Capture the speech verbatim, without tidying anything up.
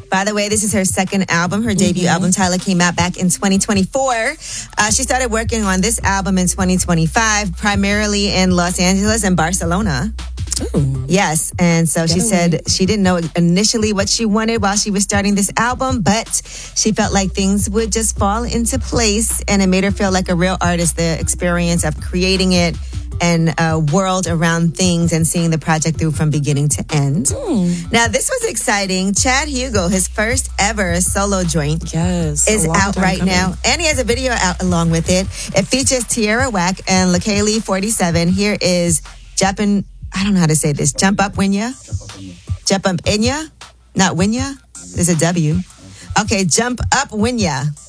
By the way, this is her second album. Her debut Mm-hmm. album, Tyler, came out back in twenty twenty-four. Uh, she started working on this album in twenty twenty-five, primarily in Los Angeles and Barcelona. Ooh. Yes, and so she Getaway. said she didn't know initially what she wanted while she was starting this album, but she felt like things would just fall into place, and it made her feel like a real artist, the experience of creating it and a world around things and seeing the project through from beginning to end. Mm. Now, this was exciting. Chad Hugo, his first ever solo joint, Yes. is a long out time right coming. now, and he has a video out along with it. It features Tierra Whack and LaKaylee forty-seven. Here is Jumpin', I don't know how to say this, Jump Up Winya? Jump Up Inya? Not Winya? There's a W. Okay, Jump Up Winya.